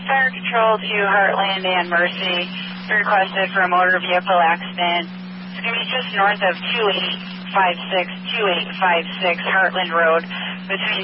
Fire Control to Heartland and Mercy. Requested for a motor vehicle accident. It's going to be just north of 2856 Heartland Road between